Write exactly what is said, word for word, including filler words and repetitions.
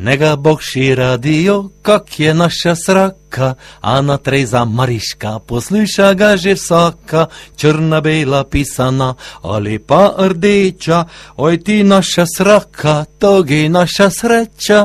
Nega Bog širi kak je naša sraka, Ana Tereza Mariška, posluša ga že vsaka, črna, bela, pisana ali pa rdeča, oj ti naša sraka, to je naša sreča.